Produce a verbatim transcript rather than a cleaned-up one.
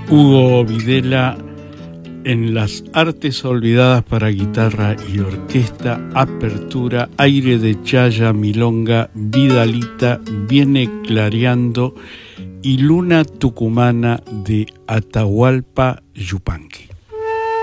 Hugo Videla en las artes olvidadas para guitarra y orquesta, Apertura, Aire de Chaya, Milonga, Vidalita, Viene Clareando y Luna Tucumana de Atahualpa Yupanqui.